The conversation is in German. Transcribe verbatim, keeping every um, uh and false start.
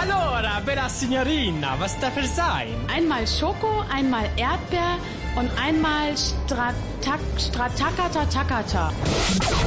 Allora, bella signorina, was darf es sein? Einmal Schoko, einmal Erdbeer und einmal Stratak, Stratakata Takata.